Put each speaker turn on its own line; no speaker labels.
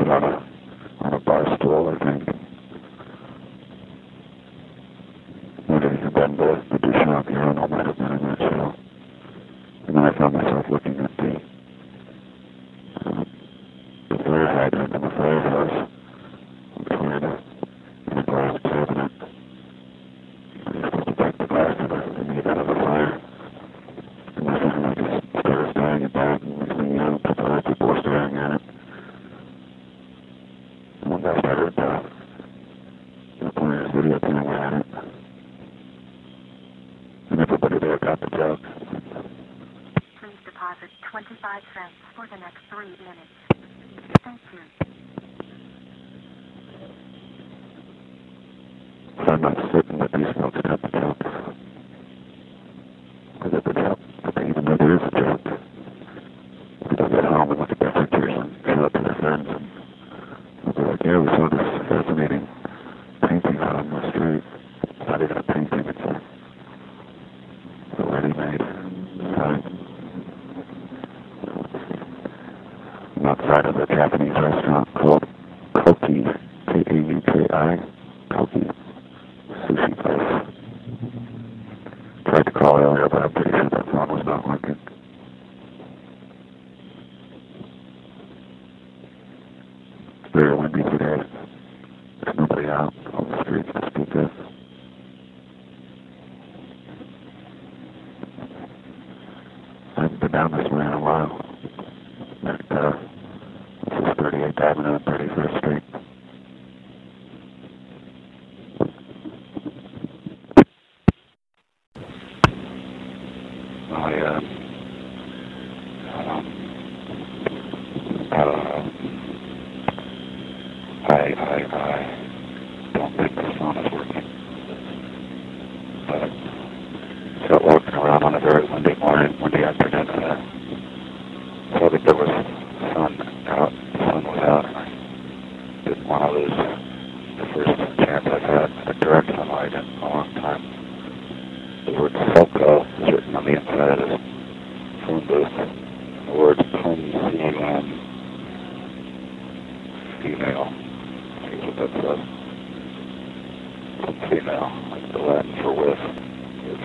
sit on a bar stool, I think. Maybe then the Duchamp urinal might have been in that show. And then I found myself looking at the fire hydrant in the firehouse before the glass cabinet. And you're supposed to take the glass to the meat out of the fire. And my family just started staring at that, and next thing you know, other people were staring at it. And one guy started playing his video camera at it. And everybody there got the joke.
Please deposit 25 cents for the next 3 minutes. Thank you.
So I'm not certain that these folks got the joke. Because if the joke, even though there is a joke, if they'll get home and look at their pictures and show it to their friends, and they'll be like, yeah, we saw this fascinating painting out on the street. It's not even a painting, it's a ready-made sign. Outside of a Japanese restaurant called Koki, K-A-U-K-I, Koki sushi place. Tried to call earlier, but I'm pretty sure that phone was not working. It's very windy today. There's nobody out on the streets to speak of. I haven't been down this way in a while. This is 38th Avenue and 31st Street. I don't think the phone is working. But so walking around on a very windy morning, windy afternoon, saw that there was sun out. The sun was out. I didn't want to lose the first chance I've had at direct sunlight in a